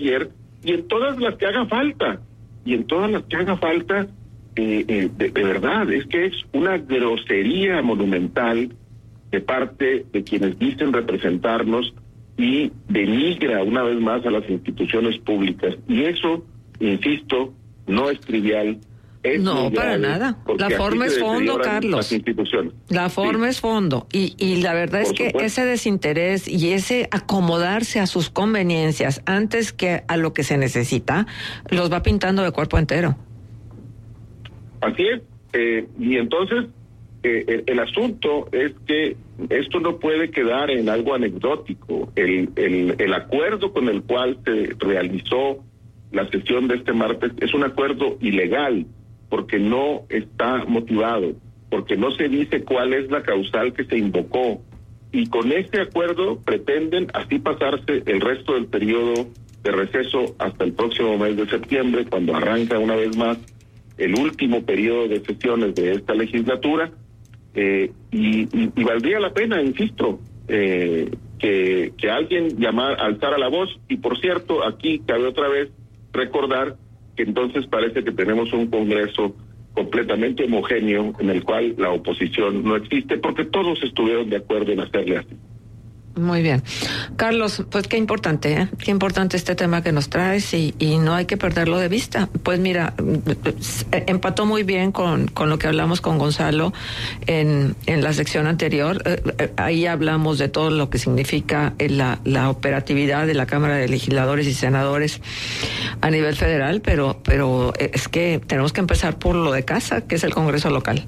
ayer, y en todas las que haga falta. De verdad, es que es una grosería monumental de parte de quienes dicen representarnos y denigra una vez más a las instituciones públicas. Y eso, insisto, no es trivial. No, para nada. La forma es fondo, Carlos. La forma es fondo. Y la verdad es que ese desinterés y ese acomodarse a sus conveniencias antes que a lo que se necesita, los va pintando de cuerpo entero. Así es. Y entonces, el asunto es que esto no puede quedar en algo anecdótico. El acuerdo con el cual se realizó la sesión de este martes es un acuerdo ilegal, porque no está motivado, porque no se dice cuál es la causal que se invocó, y con este acuerdo pretenden así pasarse el resto del periodo de receso hasta el próximo mes de septiembre, cuando arranca una vez más el último periodo de sesiones de esta legislatura, y valdría la pena, insisto, que alguien alzara la voz. Y por cierto, aquí cabe otra vez recordar que entonces parece que tenemos un Congreso completamente homogéneo en el cual la oposición no existe, porque todos estuvieron de acuerdo en hacerle así. Muy bien. Carlos, pues qué importante este tema que nos traes y no hay que perderlo de vista. Pues mira, empató muy bien con lo que hablamos con Gonzalo en la sección anterior. Ahí hablamos de todo lo que significa la operatividad de la Cámara de Legisladores y Senadores a nivel federal, pero es que tenemos que empezar por lo de casa, que es el Congreso local.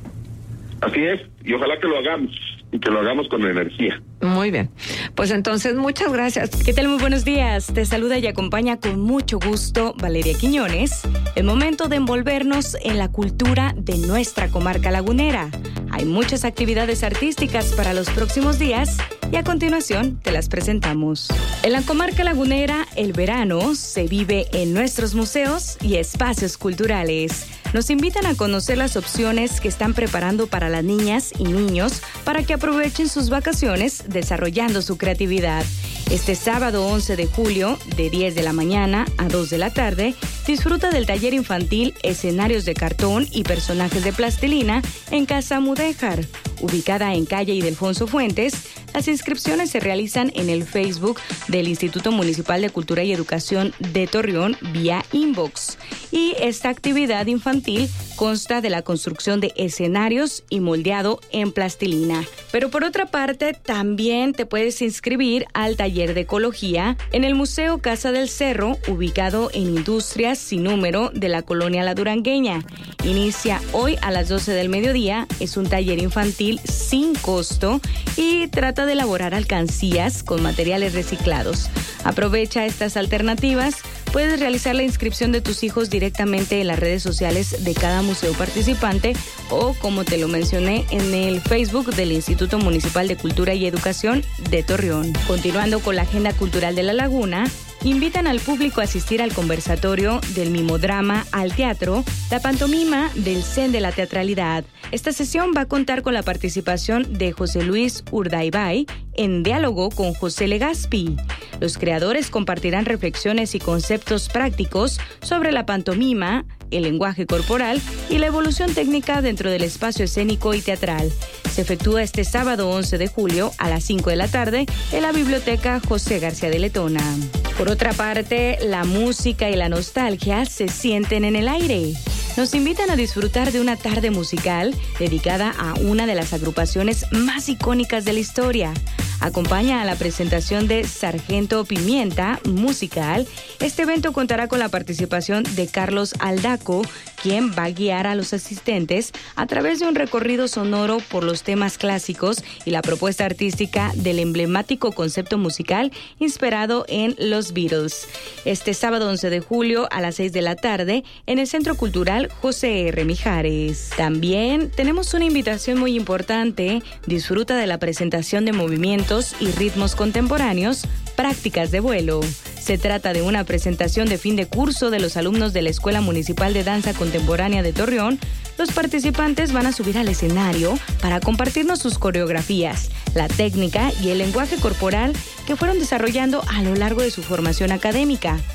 Así es, y ojalá que lo hagamos. Y que lo hagamos con energía. Muy bien. Pues entonces, muchas gracias. ¿Qué tal? Muy buenos días. Te saluda y acompaña con mucho gusto Valeria Quiñones. El momento de envolvernos en la cultura de nuestra comarca lagunera. Hay muchas actividades artísticas para los próximos días y a continuación te las presentamos. En la comarca lagunera, el verano se vive en nuestros museos y espacios culturales. Nos invitan a conocer las opciones que están preparando para las niñas y niños para que aprovechen sus vacaciones desarrollando su creatividad. Este sábado 11 de julio, de 10 de la mañana a 2 de la tarde, disfruta del taller infantil Escenarios de Cartón y Personajes de Plastilina en Casa Mudéjar, ubicada en calle Ildefonso Fuentes. Las inscripciones se realizan en el Facebook del Instituto Municipal de Cultura y Educación de Torreón vía inbox. Y esta actividad infantil consta de la construcción de escenarios y moldeado en plastilina. Pero por otra parte, también te puedes inscribir al taller de ecología en el Museo Casa del Cerro, ubicado en Industrias Sin Número de la Colonia La Durangueña. Inicia hoy a las 12 del mediodía, es un taller infantil sin costo y trata de elaborar alcancías con materiales reciclados. Aprovecha estas alternativas. Puedes realizar la inscripción de tus hijos directamente en las redes sociales de cada museo participante o, como te lo mencioné, en el Facebook del Instituto Municipal de Cultura y Educación de Torreón. Continuando con la agenda cultural de la Laguna, invitan al público a asistir al conversatorio del mimodrama al teatro, la pantomima del Zen de la Teatralidad. Esta sesión va a contar con la participación de José Luis Urdaibay en diálogo con José Legazpi. Los creadores compartirán reflexiones y conceptos prácticos sobre la pantomima, el lenguaje corporal y la evolución técnica dentro del espacio escénico y teatral. Se efectúa este sábado 11 de julio a las 5 de la tarde en la Biblioteca José García de Letona. Por otra parte, la música y la nostalgia se sienten en el aire. Nos invitan a disfrutar de una tarde musical dedicada a una de las agrupaciones más icónicas de la historia. Acompaña a la presentación de Sargento Pimienta Musical. Este evento contará con la participación de Carlos Aldaco, quien va a guiar a los asistentes a través de un recorrido sonoro por los temas clásicos y la propuesta artística del emblemático concepto musical inspirado en los Beatles. Este sábado 11 de julio a las 6 de la tarde en el Centro Cultural José R. Mijares. También tenemos una invitación muy importante. Disfruta de la presentación de movimientos y ritmos contemporáneos, prácticas de vuelo. Se trata de una presentación de fin de curso de los alumnos de la Escuela Municipal de Danza Contemporánea de Torreón. Los participantes van a subir al escenario para compartirnos sus coreografías, la técnica y el lenguaje corporal que fueron desarrollando a lo largo de su formación académica.